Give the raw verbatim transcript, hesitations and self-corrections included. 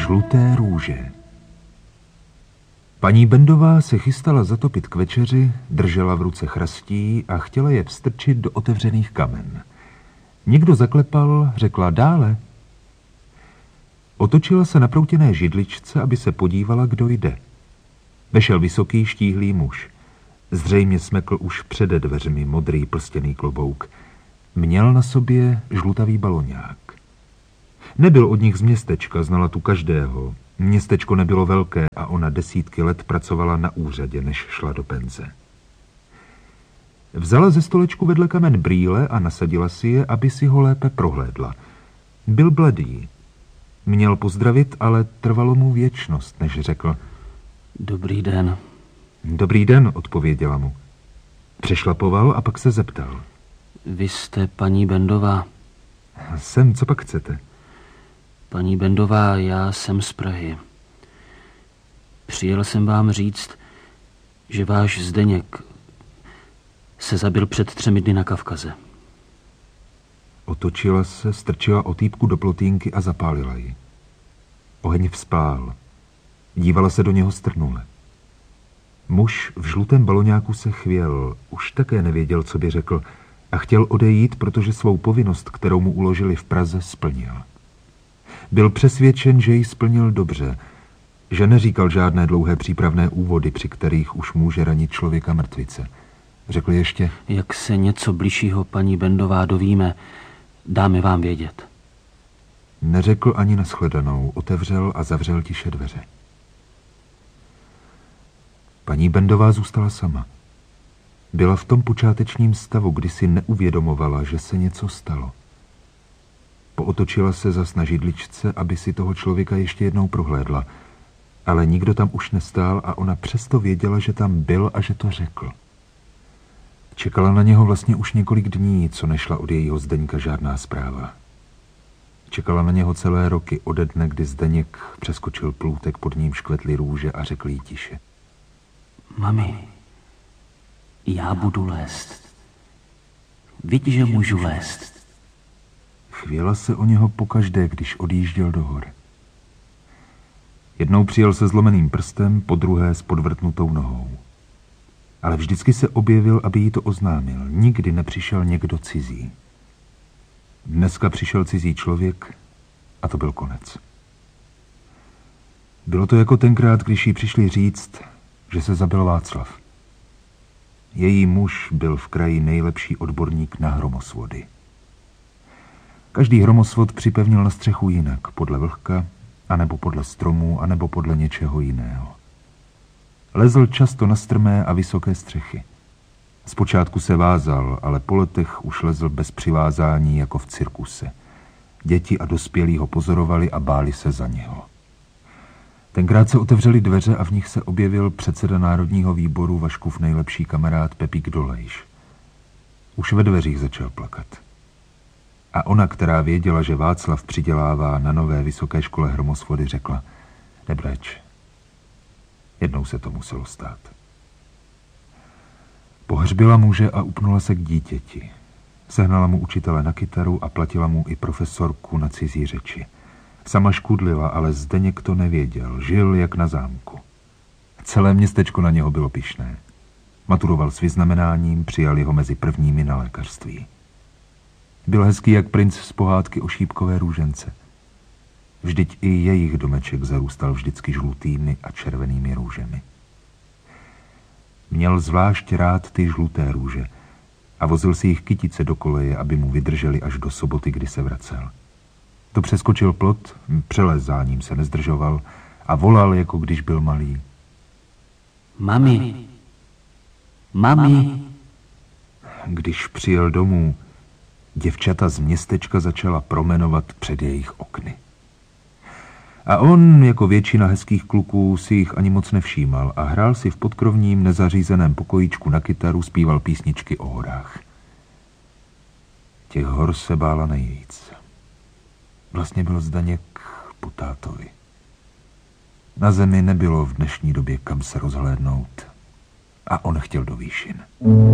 Žluté růže. Paní Bendová se chystala zatopit k večeři, držela v ruce chrastí a chtěla je vstrčit do otevřených kamen. Někdo zaklepal, řekla dále. Otočila se na proutěné židličce, aby se podívala, kdo jde. Vešel vysoký, štíhlý muž. Zřejmě smekl už přede dveřmi modrý plstěný klobouk. Měl na sobě žlutavý baloňák. Nebyl od nich z městečka, znala tu každého. Městečko nebylo velké a ona desítky let pracovala na úřadě, než šla do penze. Vzala ze stolečku vedle kamen brýle a nasadila si je, aby si ho lépe prohlédla. Byl bledý. Měl pozdravit, ale trvalo mu věčnost, než řekl. Dobrý den. Dobrý den, odpověděla mu. Přešlapoval a pak se zeptal. Vy jste paní Bendová? Jsem, co pak chcete? Paní Bendová, já jsem z Prahy. Přijel jsem vám říct, že váš Zdeněk se zabil před třemi dny na Kavkaze. Otočila se, strčila otýpku do plotýnky a zapálila ji. Oheň vzpál. Dívala se do něho strnule. Muž v žlutém baloňáku se chvěl, už také nevěděl, co by řekl, a chtěl odejít, protože svou povinnost, kterou mu uložili v Praze, splnil. Byl přesvědčen, že ji splnil dobře, že neříkal žádné dlouhé přípravné úvody, při kterých už může ranit člověka mrtvice. Řekl ještě, jak se něco bližšího paní Bendová dovíme, dáme vám vědět. Neřekl ani nashledanou, otevřel a zavřel tiše dveře. Paní Bendová zůstala sama. Byla v tom počátečním stavu, kdy si neuvědomovala, že se něco stalo. Pootočila se zas na židličce, aby si toho člověka ještě jednou prohlédla, ale nikdo tam už nestál a ona přesto věděla, že tam byl a že to řekl. Čekala na něho vlastně už několik dní, co nešla od jejího Zdeňka žádná zpráva. Čekala na něho celé roky, ode dne, kdy Zdeněk přeskočil plůtek, pod ním škvetly růže a řekl jí tiše. Mami, já budu lézt. Vidí, že můžu lézt. Chvěla se o něho pokaždé, když odjížděl do hor. Jednou přijel se zlomeným prstem, podruhé s podvrtnutou nohou. Ale vždycky se objevil, aby jí to oznámil. Nikdy nepřišel někdo cizí. Dneska přišel cizí člověk a to byl konec. Bylo to jako tenkrát, když jí přišli říct, že se zabil Václav. Její muž byl v kraji nejlepší odborník na hromosvody. Každý hromosvod připevnil na střechu jinak, podle vlhka, anebo podle stromů, anebo podle něčeho jiného. Lezl často na strmé a vysoké střechy. Zpočátku se vázal, ale po letech už lezl bez přivázání jako v cirkuse. Děti a dospělí ho pozorovali a báli se za něho. Tenkrát se otevřely dveře a v nich se objevil předseda Národního výboru, Vaškův nejlepší kamarád Pepík Dolejš. Už ve dveřích začal plakat. A ona, která věděla, že Václav přidělává na nové vysoké škole hromosvody, řekla, nebleč. Jednou se to muselo stát. Pohřbila muže a upnula se k dítěti. Sehnala mu učitele na kytaru a platila mu i profesorku na cizí řeči. Sama škudlila, ale Zdeněk to nevěděl. Žil jak na zámku. Celé městečko na něho bylo pyšné. Maturoval s vyznamenáním, přijali ho mezi prvními na lékařství. Byl hezký jak princ z pohádky o šípkové růžence. Vždyť i jejich domeček zarůstal vždycky žlutými a červenými růžemi. Měl zvlášť rád ty žluté růže a vozil si jich kytice do koleje, aby mu vydrželi až do soboty, kdy se vracel. To přeskočil plot, přelez za ním se nezdržoval a volal, jako když byl malý. Mami, mami. Když přijel domů, děvčata z městečka začala promenovat před jejich okny. A on, jako většina hezkých kluků, si jich ani moc nevšímal a hrál si v podkrovním nezařízeném pokojíčku na kytaru, zpíval písničky o horách. Těch hor se bála nejvíc. Vlastně byl Zdeněk po tátovi. Na zemi nebylo v dnešní době kam se rozhlédnout a on chtěl do výšin.